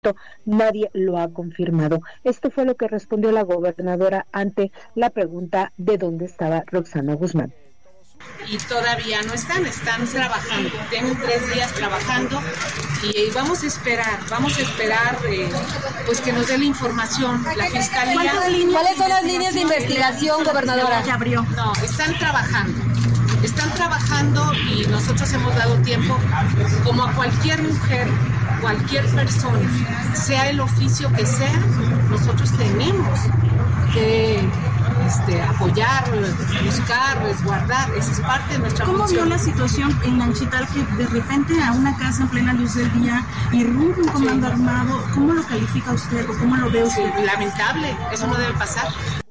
nadie lo ha confirmado. Esto fue lo que respondió la gobernadora ante la pregunta de dónde estaba Roxana Guzmán. Y todavía no están trabajando, tienen 3 días trabajando y vamos a esperar pues que nos dé la información la fiscalía. ¿Cuáles son las líneas de investigación, gobernadora? No, están trabajando y nosotros hemos dado tiempo, como a cualquier mujer, cualquier persona, sea el oficio que sea, nosotros tenemos que apoyar, buscar, resguardar, esa es parte de nuestra función. ¿Cómo vio la situación en Nanchital, que de repente a una casa en plena luz del día irrumpe un comando armado? ¿Cómo lo califica usted o cómo lo ve usted? Lamentable, eso no debe pasar.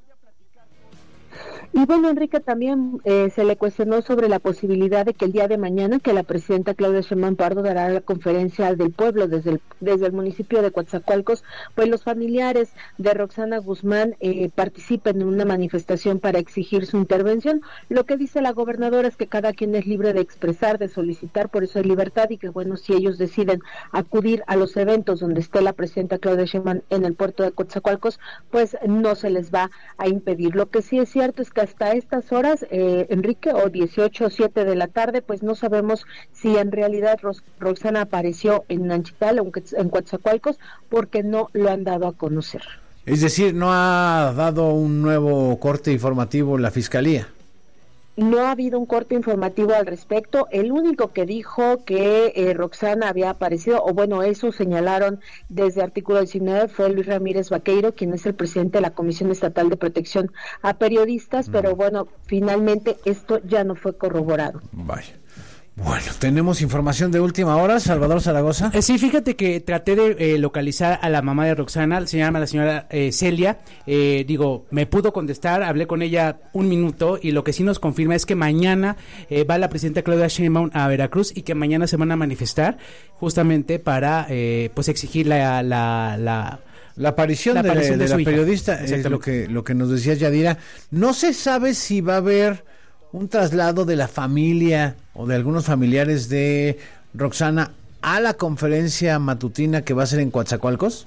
Y bueno, Enrique, también se le cuestionó sobre la posibilidad de que el día de mañana, que la presidenta Claudia Sheinbaum Pardo dará la conferencia del pueblo desde el municipio de Coatzacoalcos, pues los familiares de Roxana Guzmán participen en una manifestación para exigir su intervención. Lo que dice la gobernadora es que cada quien es libre de expresar, de solicitar, por eso hay libertad, y que bueno, si ellos deciden acudir a los eventos donde esté la presidenta Claudia Sheinbaum en el puerto de Coatzacoalcos, pues no se les va a impedir. Lo que sí es cierto es que hasta estas horas, Enrique, o 18 o 7 de la tarde, pues no sabemos si en realidad Roxana apareció en Nanchital, aunque en Coatzacoalcos, porque no lo han dado a conocer. Es decir, no ha dado un nuevo corte informativo la Fiscalía. No ha habido un corte informativo al respecto. El único que dijo que Roxana había aparecido, o bueno, eso señalaron desde Artículo 19, fue Luis Ramírez Vaqueiro, quien es el presidente de la Comisión Estatal de Protección a Periodistas, pero bueno, finalmente esto ya no fue corroborado. Vaya. Bueno, tenemos información de última hora, Salvador Zaragoza. Sí, fíjate que traté de localizar a la mamá de Roxana, se llama la señora Celia, me pudo contestar, hablé con ella un minuto y lo que sí nos confirma es que mañana va la presidenta Claudia Sheinbaum a Veracruz y que mañana se van a manifestar justamente para pues exigir la aparición de la periodista. Es lo que nos decía Yadira. No se sabe si va a haber un traslado de la familia o de algunos familiares de Roxana a la conferencia matutina que va a ser en Coatzacoalcos.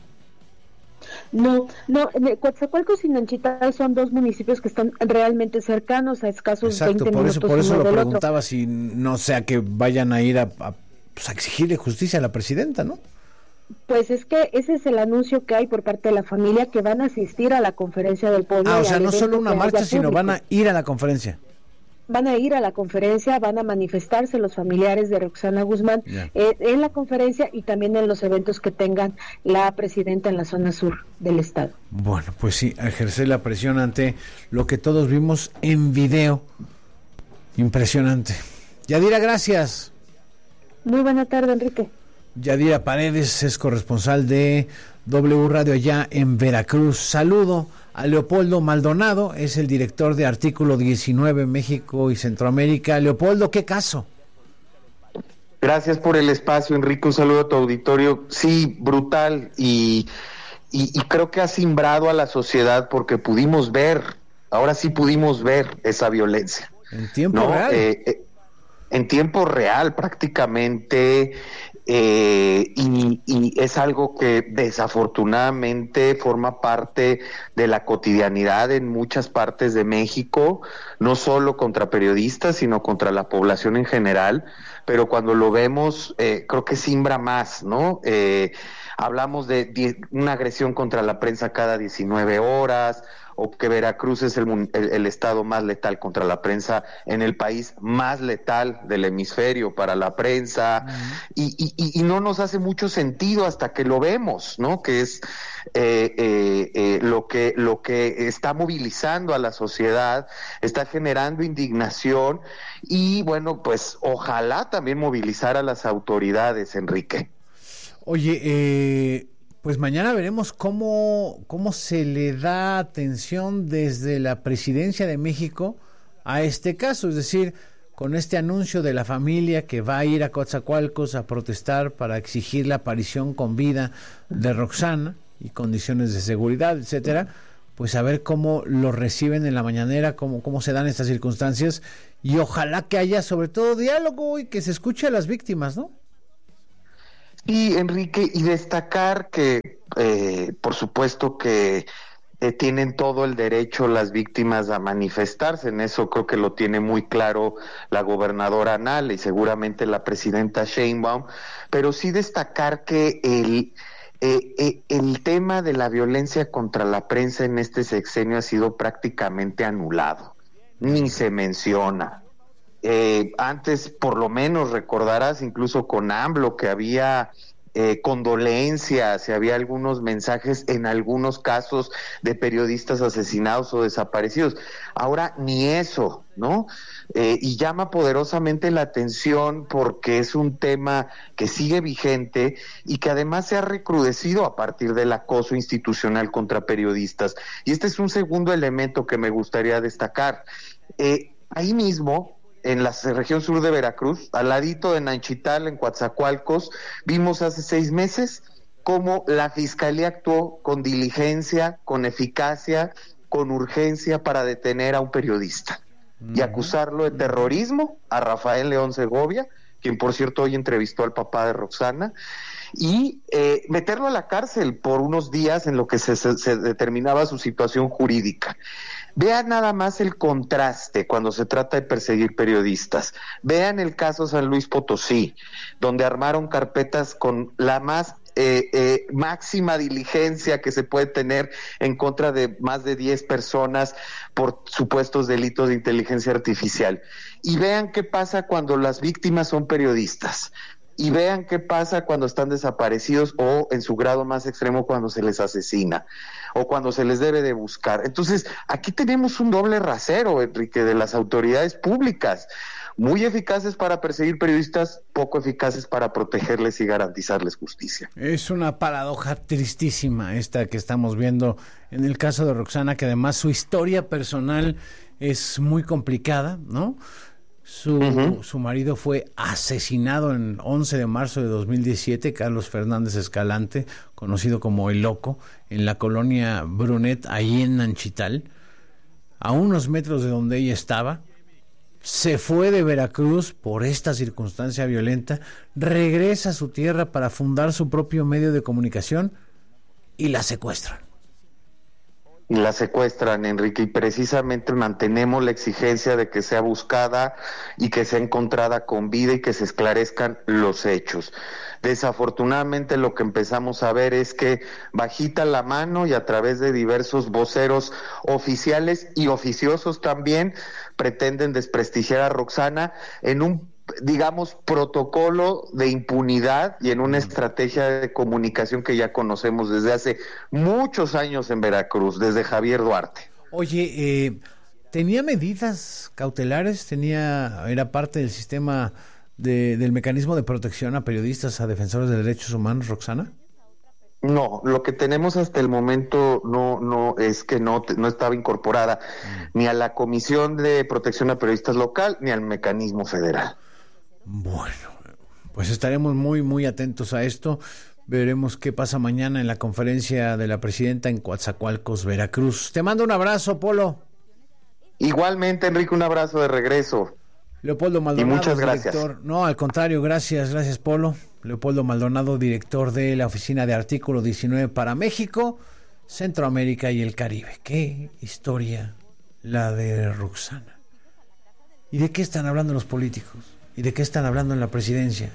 No, Coatzacoalcos y Nanchital son dos municipios que están realmente cercanos, a escasos 20 minutos. Por eso lo preguntaba, otro. Si no sea que vayan a ir a exigirle justicia a la presidenta, ¿no? Pues es que ese es el anuncio que hay por parte de la familia, que van a asistir a la conferencia del pueblo. O sea, no solo una marcha, sino van a ir a la conferencia. Van a ir a la conferencia, van a manifestarse los familiares de Roxana Guzmán en la conferencia y también en los eventos que tengan la presidenta en la zona sur del estado. Bueno, pues sí, ejercer la presión ante lo que todos vimos en video. Impresionante. Yadira, gracias. Muy buena tarde, Enrique. Yadira Paredes es corresponsal de W Radio allá en Veracruz. Saludo a Leopoldo Maldonado, es el director de Artículo 19 México y Centroamérica. Leopoldo, ¿qué caso? Gracias por el espacio, Enrique, un saludo a tu auditorio. Sí, brutal, y creo que ha simbrado a la sociedad porque ahora sí pudimos ver esa violencia. En tiempo real. En tiempo real, prácticamente. Y es algo que desafortunadamente forma parte de la cotidianidad en muchas partes de México, no solo contra periodistas, sino contra la población en general, pero cuando lo vemos, creo que simbra más, ¿no? Hablamos de una agresión contra la prensa cada 19 horas, o que Veracruz es el estado más letal contra la prensa en el país, más letal del hemisferio para la prensa, y no nos hace mucho sentido hasta que lo vemos, ¿no? Que es lo que está movilizando a la sociedad, está generando indignación, y bueno, pues ojalá también movilizar a las autoridades, Enrique. Oye, pues mañana veremos cómo se le da atención desde la Presidencia de México a este caso, es decir, con este anuncio de la familia que va a ir a Coatzacoalcos a protestar para exigir la aparición con vida de Roxana y condiciones de seguridad, etcétera, pues a ver cómo lo reciben en la mañanera, cómo se dan estas circunstancias, y ojalá que haya sobre todo diálogo y que se escuche a las víctimas, ¿no? Y Enrique, y destacar que, por supuesto que tienen todo el derecho las víctimas a manifestarse, en eso creo que lo tiene muy claro la gobernadora Nale y seguramente la presidenta Sheinbaum, pero sí destacar que el tema de la violencia contra la prensa en este sexenio ha sido prácticamente anulado, ni se menciona. Antes, por lo menos, recordarás incluso con AMLO que había condolencias, y había algunos mensajes en algunos casos de periodistas asesinados o desaparecidos. Ahora ni eso, ¿no? Y llama poderosamente la atención porque es un tema que sigue vigente y que además se ha recrudecido a partir del acoso institucional contra periodistas. Y este es un segundo elemento que me gustaría destacar. Ahí mismo, en la región sur de Veracruz, al ladito de Nanchital, en Coatzacoalcos, vimos hace 6 meses cómo la Fiscalía actuó con diligencia, con eficacia, con urgencia para detener a un periodista y acusarlo de terrorismo, a Rafael León Segovia, quien por cierto hoy entrevistó al papá de Roxana, y meterlo a la cárcel por unos días en lo que se determinaba su situación jurídica. Vean nada más el contraste cuando se trata de perseguir periodistas. Vean el caso San Luis Potosí, donde armaron carpetas con la más máxima diligencia que se puede tener en contra de más de 10 personas por supuestos delitos de inteligencia artificial. Y vean qué pasa cuando las víctimas son periodistas. Y vean qué pasa cuando están desaparecidos o, en su grado más extremo, cuando se les asesina o cuando se les debe de buscar. Entonces, aquí tenemos un doble rasero, Enrique, de las autoridades públicas, muy eficaces para perseguir periodistas, poco eficaces para protegerles y garantizarles justicia. Es una paradoja tristísima esta que estamos viendo en el caso de Roxana, que además su historia personal es muy complicada, ¿no? Su marido fue asesinado en 11 de marzo de 2017, Carlos Fernández Escalante, conocido como El Loco, en la colonia Brunet, ahí en Nanchital, a unos metros de donde ella estaba. Se fue de Veracruz por esta circunstancia violenta, regresa a su tierra para fundar su propio medio de comunicación y la secuestran. La secuestran, Enrique, y precisamente mantenemos la exigencia de que sea buscada y que sea encontrada con vida y que se esclarezcan los hechos. Desafortunadamente lo que empezamos a ver es que bajita la mano y a través de diversos voceros oficiales y oficiosos también pretenden desprestigiar a Roxana en un, digamos, protocolo de impunidad y en una estrategia de comunicación que ya conocemos desde hace muchos años en Veracruz, desde Javier Duarte. Oye, ¿tenía medidas cautelares? ¿Era parte del sistema del mecanismo de protección a periodistas, a defensores de derechos humanos, Roxana? No, lo que tenemos hasta el momento no es que no estaba incorporada ni a la Comisión de Protección a Periodistas local ni al mecanismo federal. Bueno, pues estaremos muy, muy atentos a esto. Veremos qué pasa mañana en la conferencia de la presidenta en Coatzacoalcos, Veracruz. Te mando un abrazo, Polo. Igualmente, Enrique, un abrazo de regreso. Leopoldo Maldonado, y muchas gracias. Director. No, al contrario, gracias, Polo. Leopoldo Maldonado, director de la Oficina de Artículo 19 para México, Centroamérica y el Caribe. Qué historia la de Roxana. ¿Y de qué están hablando los políticos? ¿Y de qué están hablando en la presidencia?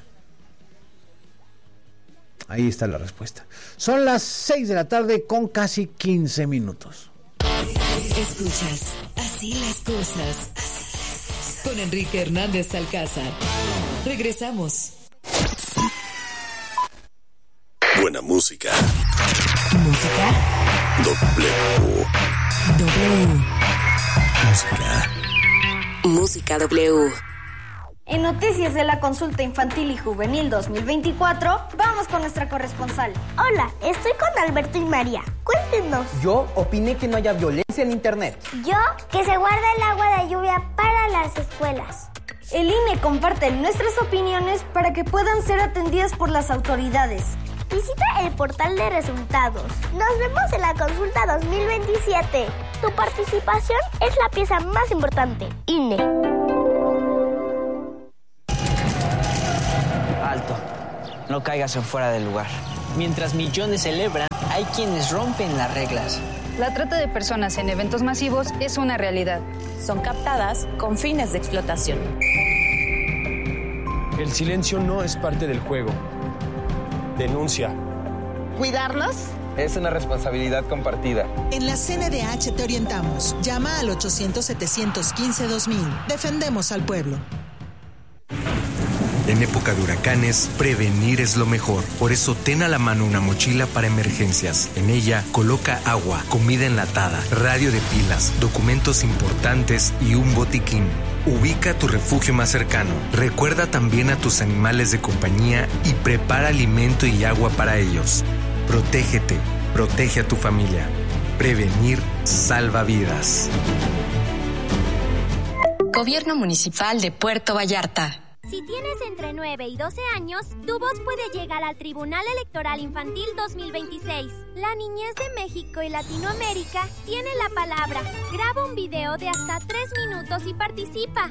Ahí está la respuesta. Son las 6 de la tarde con casi 15 minutos. Escuchas Así las cosas con Enrique Hernández Alcázar. Regresamos. Buena música. Música. W. Música W. En noticias de la consulta infantil y juvenil 2024, vamos con nuestra corresponsal. Hola, estoy con Alberto y María. Cuéntenos. Yo opiné que no haya violencia en internet. Yo, que se guarde el agua de lluvia para las escuelas. El INE comparte nuestras opiniones para que puedan ser atendidas por las autoridades. Visita el portal de resultados. Nos vemos en la consulta 2027. Tu participación es la pieza más importante. INE. Alto. No caigas en fuera del lugar. Mientras millones celebran, hay quienes rompen las reglas. La trata de personas en eventos masivos es una realidad. Son captadas con fines de explotación. El silencio no es parte del juego. Denuncia. ¿Cuidarnos? Es una responsabilidad compartida. En la CNDH te orientamos. Llama al 800-715-2000. Defendemos al pueblo. En época de huracanes, prevenir es lo mejor. Por eso ten a la mano una mochila para emergencias. En ella, coloca agua, comida enlatada, radio de pilas, documentos importantes y un botiquín. Ubica tu refugio más cercano. Recuerda también a tus animales de compañía y prepara alimento y agua para ellos. Protégete, protege a tu familia. Prevenir salva vidas. Gobierno Municipal de Puerto Vallarta. Si tienes entre 9 y 12 años, tu voz puede llegar al Tribunal Electoral Infantil 2026. La niñez de México y Latinoamérica tiene la palabra. Graba un video de hasta 3 minutos y participa.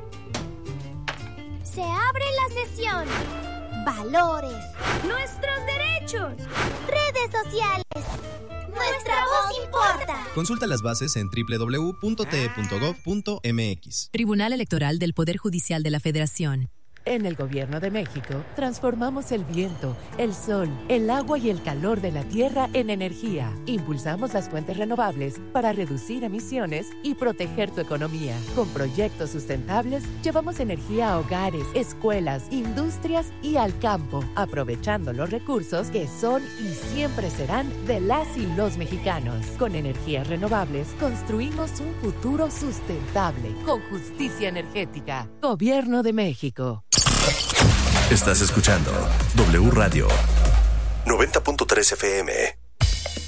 Se abre la sesión. Valores. Nuestros derechos. Redes sociales. Nuestra voz importa. Consulta las bases en www.te.gov.mx. Tribunal Electoral del Poder Judicial de la Federación. En el Gobierno de México, transformamos el viento, el sol, el agua y el calor de la tierra en energía. Impulsamos las fuentes renovables para reducir emisiones y proteger tu economía. Con proyectos sustentables, llevamos energía a hogares, escuelas, industrias y al campo, aprovechando los recursos que son y siempre serán de las y los mexicanos. Con energías renovables, construimos un futuro sustentable, con justicia energética. Gobierno de México. Estás escuchando W Radio 90.3 FM.